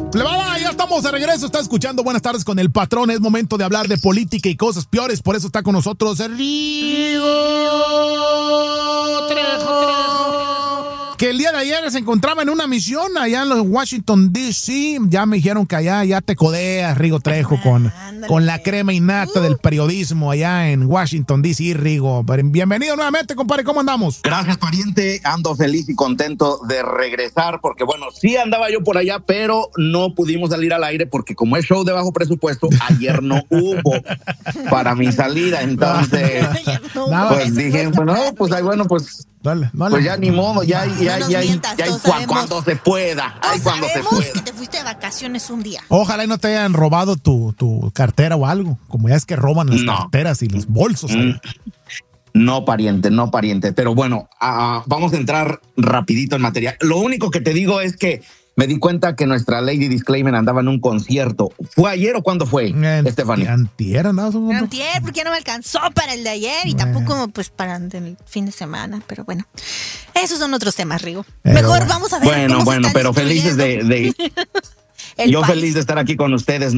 Plebada, ya estamos de regreso, está escuchando Buenas Tardes con el Patrón, es momento de hablar de política y cosas peores, por eso está con nosotros Rigo Trejo, que el día de ayer se encontraba en una misión allá en Washington, D.C., ya me dijeron que allá ya te codeas, Rigo Trejo, con la crema innata del periodismo allá en Washington, D.C., Rigo. Bienvenido nuevamente, compadre, ¿cómo andamos? Gracias, pariente, ando feliz y contento de regresar, porque bueno, sí andaba yo por allá, pero no pudimos salir al aire, porque como es show de bajo presupuesto, ayer no hubo para mi salida, entonces, pues dije, bueno, pues ahí, bueno, pues... Dale. Pues ya ni modo, ya cuando se pueda. Cuando se pueda. Que te fuiste de vacaciones un día. Ojalá y no te hayan robado tu cartera o algo, como ya es que roban las carteras y los bolsos. No, pariente. Pero bueno, vamos a entrar rapidito en materia. Lo único que te digo es que me di cuenta que nuestra Lady Disclaimer andaba en un concierto. ¿Fue ayer o cuándo fue, Estefanía? Antier, porque ya no me alcanzó para el de ayer y tampoco pues para el fin de semana, pero bueno. Esos son otros temas, Rigo. Mejor vamos a ver. Bueno, pero felices de yo feliz de estar aquí con ustedes.